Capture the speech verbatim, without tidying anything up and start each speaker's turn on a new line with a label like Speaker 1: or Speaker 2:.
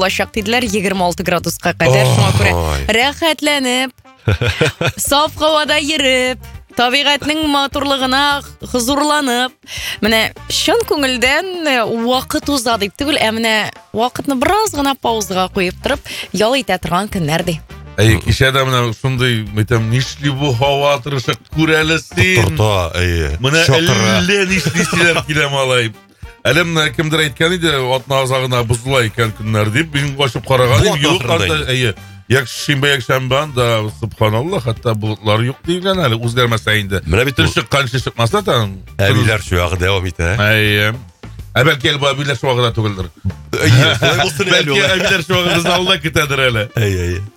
Speaker 1: булачак диделәр егерме алты градуска кадәр. Шуңа күрә рәхәтләнеп, саф һавада йөреп, табигатьнең матурлыгына хузурланып, менә чын күңелдән вакыт уза дип түгел, ә менә вакытны бераз гына паузага куеп торып, ял итә торган көннәр ди.
Speaker 2: Әй, кичәдә менә шундый, мәйтәм, нишли бу һава торышы күрәле син.
Speaker 3: Торта, әйе.
Speaker 2: Менә әллә нишлисиләр килә малай. Әле менә кемдер әйткән иде, атна азагына бозыла икән көннәр дип, мин ачып караган идем, юк анда, әйе. Якшимбе якшәмбе анда, субханаллах, хәтта булытлар юк дигән әле, үзгәрмәсә инде.
Speaker 3: Менә бит
Speaker 2: чыкканчы чыкмаса да,
Speaker 3: әбиләр шуягы дәвам итә.
Speaker 2: Әйе. Ә бәлки әлбә әбиләр шуагы да түгелдер.
Speaker 3: Әйе, шулай булсын әле.
Speaker 2: Бәлки әбиләр шуагы безне алда көтәдер әле.
Speaker 3: Әйе, әйе.